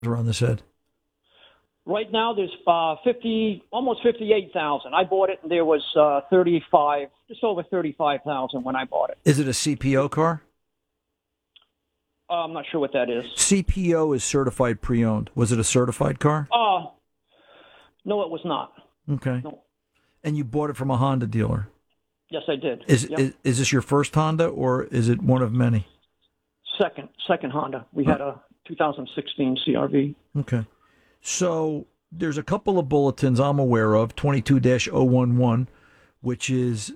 around this, Ed? Right now, there's almost 58,000. I bought it, and there was just over 35,000 when I bought it. Is it a CPO car? I'm not sure what that is. CPO is certified pre-owned. Was it a certified car? No, it was not. Okay. No. And you bought it from a Honda dealer? Yes, I did. Is this your first Honda, or is it one of many? Second Honda. We had a 2016 CRV. Okay. So there's a couple of bulletins I'm aware of, 22-011, which is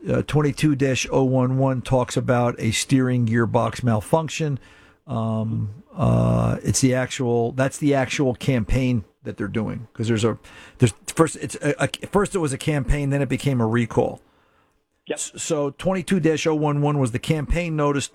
22-011 talks about a steering gearbox malfunction. That's the actual campaign that they're doing, because first it was a campaign, then it became a recall. Yep. So 22-011 was the campaign notice.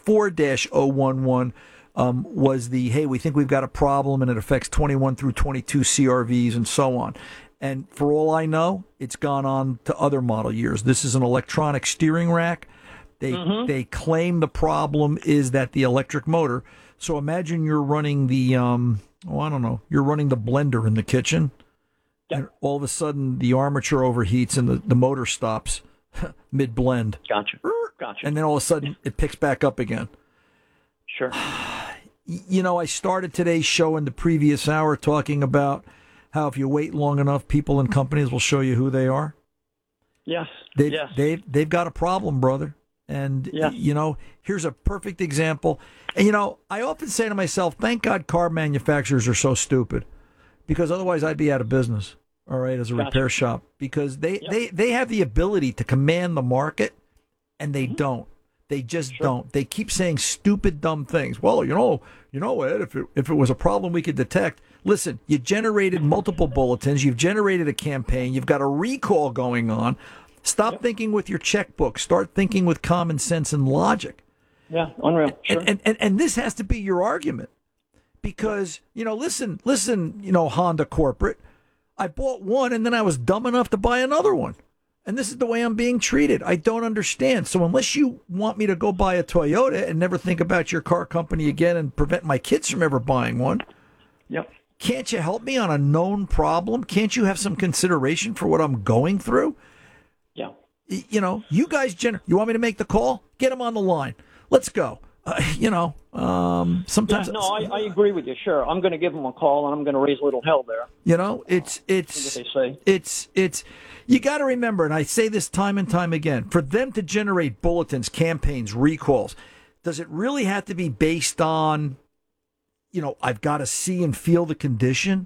24-011 was the, hey, we think we've got a problem, and it affects 21 through 22 CRVs and so on. And for all I know, it's gone on to other model years. This is an electronic steering rack. They claim the problem is that the electric motor. So imagine you're running the, you're running the blender in the kitchen. Yep. And all of a sudden the armature overheats and the motor stops mid-blend. Gotcha. And then all of a sudden it picks back up again. Sure. I started today's show in the previous hour talking about how if you wait long enough, people and companies will show you who they are. Yes. They've got a problem, brother. And, here's a perfect example. And, I often say to myself, thank God car manufacturers are so stupid, because otherwise I'd be out of business, all right, as a repair shop, because they have the ability to command the market, and they don't. They just don't. They keep saying stupid, dumb things. Well, Ed, if it was a problem we could detect. Listen, you generated multiple bulletins. You've generated a campaign. You've got a recall going on. Stop thinking with your checkbook. Start thinking with common sense and logic. Yeah, unreal. Sure. And this has to be your argument, because, listen, Honda corporate, I bought one and then I was dumb enough to buy another one. And this is the way I'm being treated. I don't understand. So unless you want me to go buy a Toyota and never think about your car company again and prevent my kids from ever buying one, can't you help me on a known problem? Can't you have some consideration for what I'm going through? Yeah. You guys, you want me to make the call? Get them on the line. Let's go. Sometimes. Yeah, no, I agree with you. Sure, I'm going to give them a call, and I'm going to raise a little hell there. It's what they say. It's you got to remember, and I say this time and time again, for them to generate bulletins, campaigns, recalls, does it really have to be based on, I've got to see and feel the condition?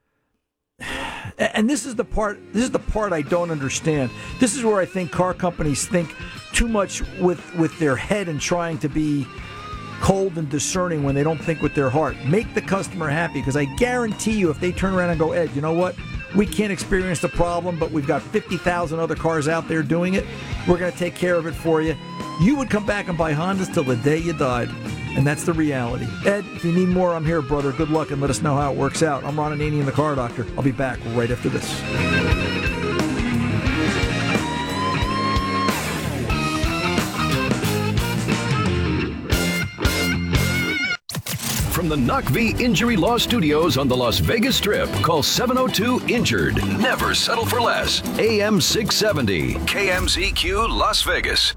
And this is the part I don't understand. This is where I think car companies think too much with their head and trying to be cold and discerning when they don't think with their heart. Make the customer happy, because I guarantee you if they turn around and go, Ed, you know what? We can't experience the problem, but we've got 50,000 other cars out there doing it. We're going to take care of it for you. You would come back and buy Hondas till the day you died. And that's the reality. Ed, if you need more, I'm here, brother. Good luck, and let us know how it works out. I'm Ron Ananian, the Car Doctor. I'll be back right after this. From the NACV Injury Law Studios on the Las Vegas Strip, call 702-INJURED. Never settle for less. AM 670, KMZQ Las Vegas.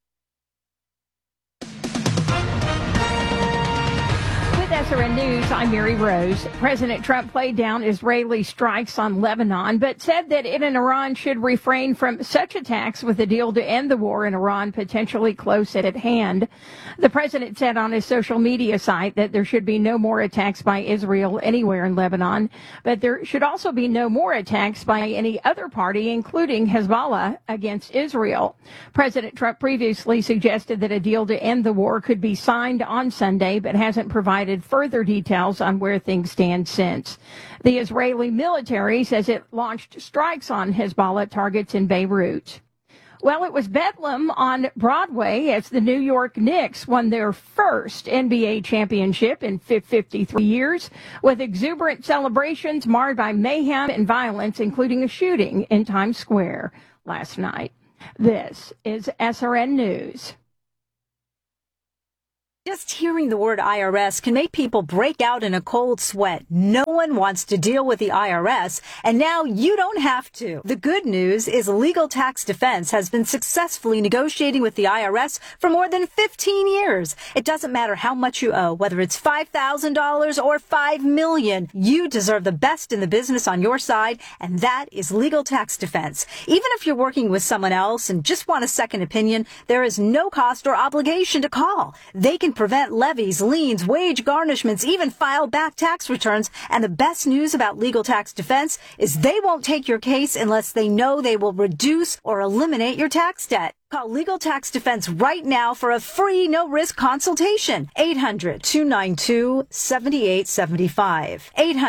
SRN News, I'm Mary Rose. President Trump played down Israeli strikes on Lebanon, but said that it and Iran should refrain from such attacks, with a deal to end the war in Iran potentially close at hand. The president said on his social media site that there should be no more attacks by Israel anywhere in Lebanon, but there should also be no more attacks by any other party, including Hezbollah, against Israel. President Trump previously suggested that a deal to end the war could be signed on Sunday, but hasn't provided further details on where things stand since. The Israeli military says it launched strikes on Hezbollah targets in Beirut. Well, it was bedlam on Broadway as the New York Knicks won their first NBA championship in 53 years, with exuberant celebrations marred by mayhem and violence, including a shooting in Times Square last night. This is SRN News. Just hearing the word IRS can make people break out in a cold sweat. No one wants to deal with the IRS, and now you don't have to. The good news is Legal Tax Defense has been successfully negotiating with the IRS for more than 15 years. It doesn't matter how much you owe, whether it's $5,000 or $5 million. You deserve the best in the business on your side, and that is Legal Tax Defense. Even if you're working with someone else and just want a second opinion, there is no cost or obligation to call. They can prevent levies, liens, wage garnishments, even file back tax returns. And the best news about Legal Tax Defense is they won't take your case unless they know they will reduce or eliminate your tax debt. Call Legal Tax Defense right now for a free, no-risk consultation. 800-292-7875.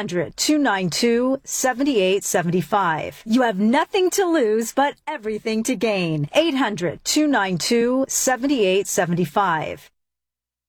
800-292-7875. You have nothing to lose, but everything to gain. 800-292-7875.